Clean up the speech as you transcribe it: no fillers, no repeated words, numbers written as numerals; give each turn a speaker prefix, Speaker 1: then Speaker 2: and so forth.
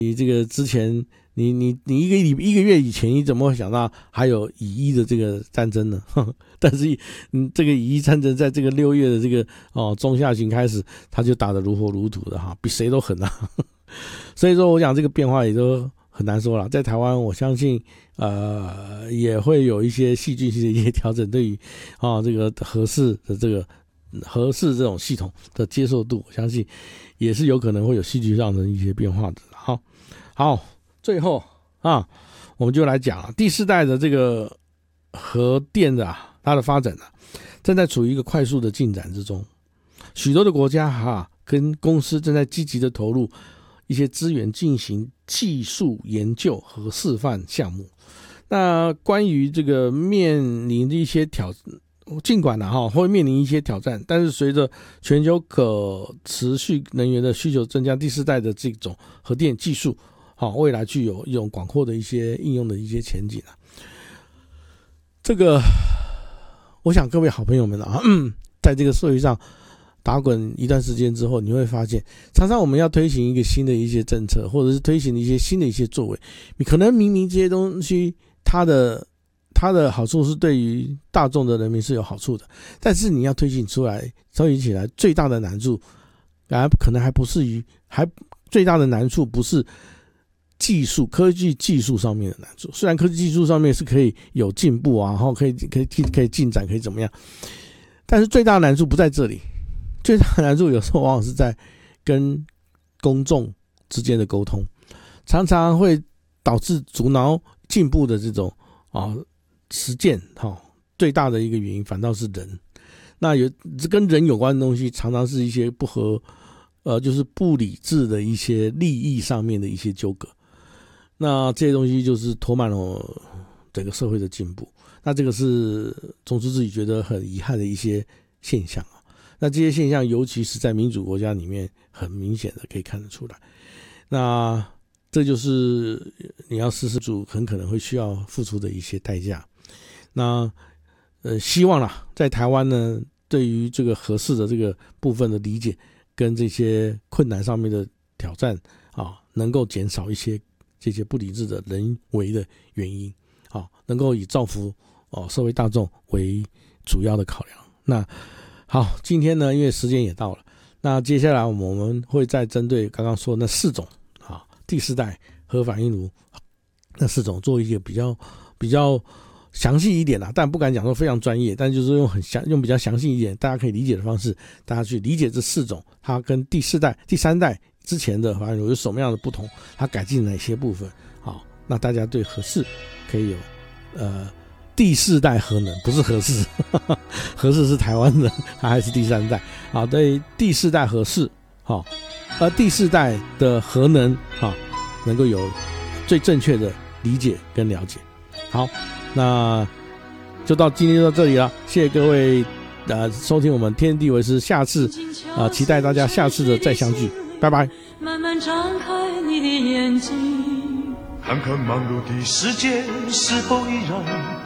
Speaker 1: 你这个之前你一个月以前，你怎么会想到还有以伊的这个战争呢？但是这个以伊战争在这个6月的这个中下旬开始，他就打得如火如荼的哈，比谁都狠啊。所以说我讲这个变化也都很难说了。在台湾我相信也会有一些戏剧性的一些调整，对于这个核四这种系统的接受度，我相信也是有可能会有戏剧上的一些变化的。好，最后我们就来讲第4代的这个核电的它的发展正在处于一个快速的进展之中，许多的国家跟公司正在积极的投入一些资源进行技术研究和示范项目。那关于这个面临的一些尽管会面临一些挑战，但是随着全球可持续能源的需求增加，第4代的这种核电技术未来具有一种广阔的一些应用的一些前景这个我想各位好朋友们在这个社会上打滚一段时间之后，你会发现常常我们要推行一个新的一些政策，或者是推行一些新的一些作为，你可能明明这些东西它的好处是对于大众的人民是有好处的，但是你要推行起来最大的难处可能最大的难处不是科技技术上面的难处，虽然科技技术上面是可以有进步然后可以进展，可以怎么样，但是最大的难处不在这里。最大的难处有时候往往是在跟公众之间的沟通，常常会导致阻挠进步的这种实践最大的一个原因反倒是人。那跟人有关的东西常常是一些就是不理智的一些利益上面的一些纠葛，那这些东西就是拖慢了整个社会的进步，那这个是总之自己觉得很遗憾的一些现象那这些现象尤其是在民主国家里面很明显的可以看得出来，那这就是你要实施主很可能会需要付出的一些代价。那希望在台湾呢，对于这个核四的这个部分的理解跟这些困难上面的挑战能够减少一些这些不理智的人为的原因能够以造福社会大众为主要的考量。那好，今天呢因为时间也到了，那接下来我们会再针对刚刚说的那4种第4代核反应炉那4种做一个比较详细一点但不敢讲说非常专业，但就是用比较详细一点大家可以理解的方式，大家去理解这4种它跟第3代之前的反应炉有什么样的不同，它改进哪些部分那大家对核四可以有第4代核能，不是核四核四是台湾的，它还是第3代对第4代核四第4代的核能能够有最正确的理解跟了解。好，那今天就到这里了，谢谢各位收听我们天地为师，下次期待大家下次的再相聚，拜拜。
Speaker 2: 慢慢张开你的眼睛，看看忙碌的世界是否依然